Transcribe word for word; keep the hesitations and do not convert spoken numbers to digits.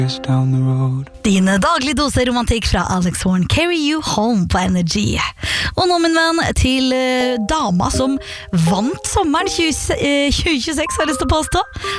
down the road. Dine daglige doser romantikk fra Alex Horn, Carry You Home på Energy. Og nå, min venn, til uh, dama som vant sommeren tjue, uh, tjue tjueseks, har jeg lyst til å påstå.